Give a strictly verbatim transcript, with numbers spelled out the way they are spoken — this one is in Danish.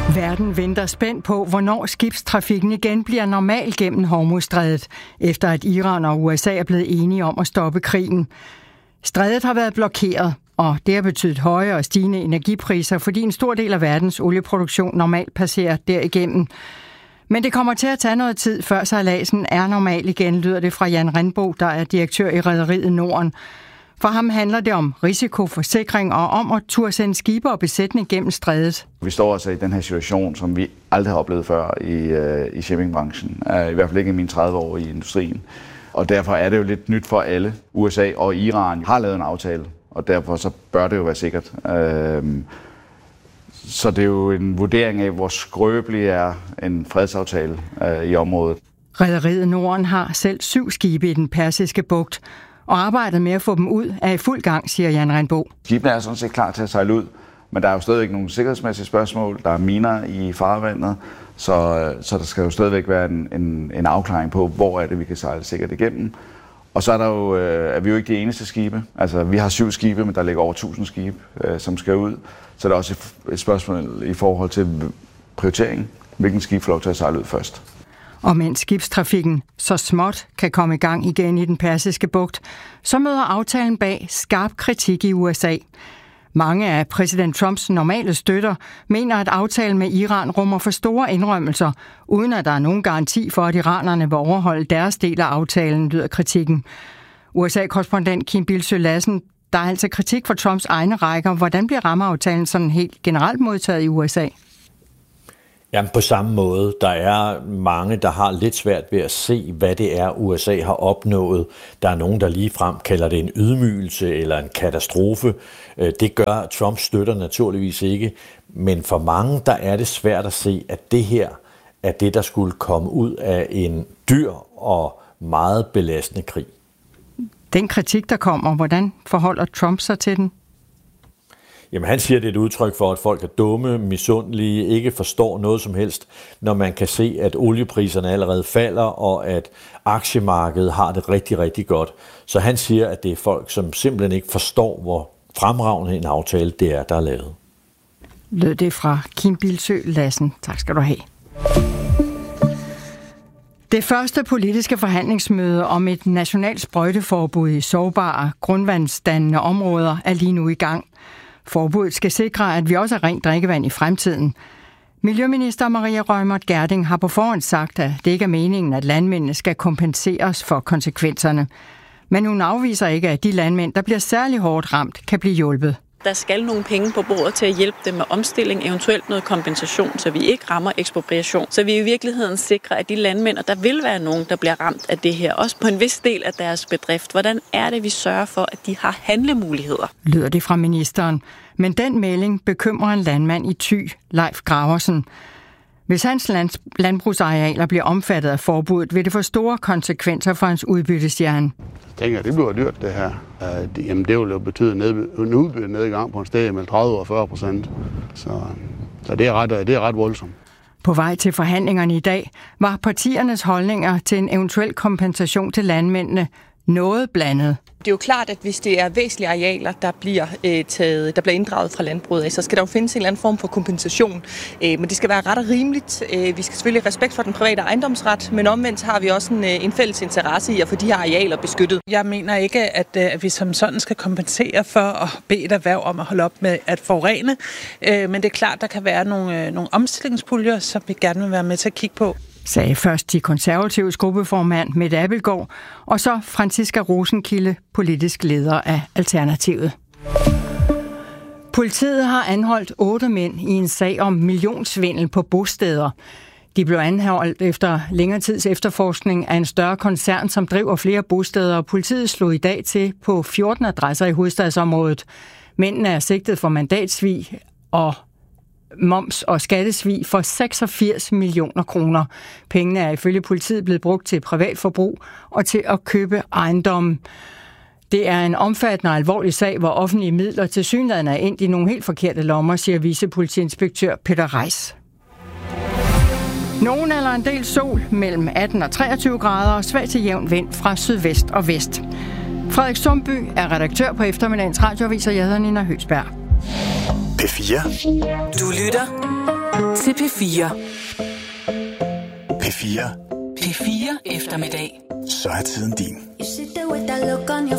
Verden venter spændt på, hvornår skibstrafikken igen bliver normal gennem Hormuzstrædet, efter at Iran og U S A er blevet enige om at stoppe krigen. Strædet har været blokeret, og det har betydet høje og stigende energipriser, fordi en stor del af verdens olieproduktion normalt passerer derigennem. Men det kommer til at tage noget tid, før sejladsen er normal igen, lyder det fra Jan Rindbo, der er direktør i rederiet Norden. For ham handler det om risikoforsikring og om at turde sende skibe og besætning gennem strædet. Vi står altså i den her situation, som vi aldrig har oplevet før i, uh, i shippingbranchen. Uh, I hvert fald ikke i mine tredive år i industrien. Og derfor er det jo lidt nyt for alle. U S A og Iran har lavet en aftale, og derfor så bør det jo være sikkert. Uh, så det er jo en vurdering af, hvor skrøbelig er en fredsaftale uh, i området. Rederiet Norden har selv syv skibe i den persiske bugt, og arbejdet med at få dem ud er i fuld gang, siger Jan Rindbo. Skibene er sådan set klar til at sejle ud, men der er jo stadigvæk nogle sikkerhedsmæssige spørgsmål. Der er miner i farvandet, så, så der skal jo stadigvæk være en, en, en afklaring på, hvor er det, vi kan sejle sikkert igennem. Og så er, der jo, er vi jo ikke de eneste skibe. Altså, vi har syv skibe, men der ligger over tusind skibe, som skal ud. Så der er også et spørgsmål i forhold til prioritering. Hvilken skib får lov til at sejle ud først? Og mens skibstrafikken så småt kan komme i gang igen i den persiske bugt, så møder aftalen bag skarp kritik i U S A. Mange af præsident Trumps normale støtter mener, at aftalen med Iran rummer for store indrømmelser, uden at der er nogen garanti for, at iranerne vil overholde deres del af aftalen, lyder kritikken. U S A-korrespondent Kim Bildsøe Lassen, der er altså kritik for Trumps egne rækker. Hvordan bliver rammeaftalen sådan helt generelt modtaget i U S A? Jamen på samme måde. Der er mange, der har lidt svært ved at se, hvad det er, U S A har opnået. Der er nogen, der ligefrem kalder det en ydmygelse eller en katastrofe. Det gør Trumps støtter naturligvis ikke. Men for mange, der er det svært at se, at det her er det, der skulle komme ud af en dyr og meget belastende krig. Den kritik, der kommer, hvordan forholder Trump sig til den? Jamen han siger, det er et udtryk for, at folk er dumme, misundelige, ikke forstår noget som helst, når man kan se, at oliepriserne allerede falder, og at aktiemarkedet har det rigtig, rigtig godt. Så han siger, at det er folk, som simpelthen ikke forstår, hvor fremragende en aftale det er, der er lavet. Lød det fra Kim Bildsøe Lassen. Tak skal du have. Det første politiske forhandlingsmøde om et nationalt sprøjteforbud i sårbare grundvandsdannende områder er lige nu i gang. Forbuddet skal sikre, at vi også har rent drikkevand i fremtiden. Miljøminister Maria Reumert Gjerding har på forhånd sagt, at det ikke er meningen, at landmændene skal kompenseres for konsekvenserne. Men hun afviser ikke, at de landmænd, der bliver særlig hårdt ramt, kan blive hjulpet. Der skal nogle penge på bordet til at hjælpe dem med omstilling, eventuelt noget kompensation, så vi ikke rammer ekspropriation. Så vi i virkeligheden sikrer, at de landmænd, og der vil være nogen, der bliver ramt af det her, også på en vis del af deres bedrift. Hvordan er det, vi sørger for, at de har handlemuligheder? Lyder det fra ministeren. Men den melding bekymrer en landmand i Thy, Leif Graversen. Hvis hans land, landbrugsarealer bliver omfattet af forbuddet, vil det få store konsekvenser for hans udbyttesjern. Jeg tænker, det bliver dyrt, det her. Uh, jamen, det vil jo betyde ned, en udbyttenedgang på en sted mellem tredive og fyrre procent. Så, så det, er ret, det er ret voldsomt. På vej til forhandlingerne i dag var partiernes holdninger til en eventuel kompensation til landmændene noget blandet. Det er jo klart, at hvis det er væsentlige arealer, der bliver, øh, taget, der bliver inddraget fra landbruget af, så skal der jo findes en eller anden form for kompensation. Øh, men det skal være ret og rimeligt. Øh, vi skal selvfølgelig have respekt for den private ejendomsret, men omvendt har vi også en, en fælles interesse i at få de her arealer beskyttet. Jeg mener ikke, at, at vi som sådan skal kompensere for at bede et erhverv om at holde op med at forurene. Øh, men det er klart, der kan være nogle, nogle omstillingspuljer, som vi gerne vil være med til at kigge på. Sagde først de konservatives gruppeformand Mette Abildgaard, og så Franciska Rosenkilde, politisk leder af Alternativet. Politiet har anholdt otte mænd i en sag om millionsvindel på bosteder. De blev anholdt efter længere tids efterforskning af en større koncern, som driver flere bosteder, og politiet slog i dag til på fjorten adresser i hovedstadsområdet. Mændene er sigtet for mandatsvig og moms- og skattesvig for seksogfirs millioner kroner. Pengene er ifølge politiet blevet brugt til privatforbrug og til at købe ejendomme. Det er en omfattende og alvorlig sag, hvor offentlige midler tilsyneladende er endt i nogle helt forkerte lommer, siger vicepolitiinspektør Peter Reis. Nogen eller en del sol mellem atten og treogtyve grader og svag til jævn vind fra sydvest og vest. Frederik Sumby er redaktør på eftermiddagens radioavis, og jeg hedder Nina Høsberg. P fire. Du lytter til P fire. P fire. P fire eftermiddag. Så er tiden din. You sit there with that look on your